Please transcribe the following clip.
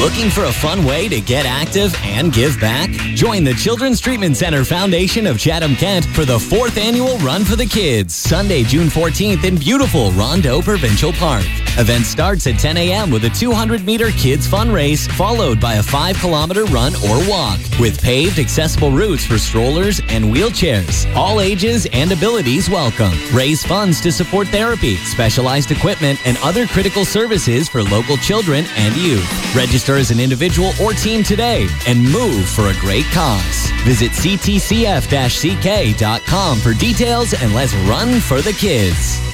Looking for a fun way to get active and give back? Join the Children's Treatment Center Foundation of Chatham-Kent for the 4th annual Run for the Kids, Sunday, June 14th in beautiful Rondeau Provincial Park. Event starts at 10 a.m. with a 200-meter kids fun race, followed by a 5-kilometer run or walk, with paved, accessible routes for strollers and wheelchairs. All ages and abilities welcome. Raise funds to support therapy, specialized equipment, and other critical services for local children and youth. Register as an individual or team today and move for a great cause. Visit ctcf-ck.com for details and let's run for the kids.